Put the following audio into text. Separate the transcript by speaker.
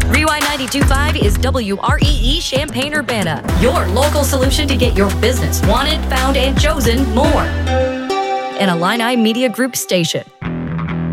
Speaker 1: Rewind 92.5 is WREE Champaign-Urbana, your local solution to get your business wanted, found, and chosen more. An Illini Media Group station.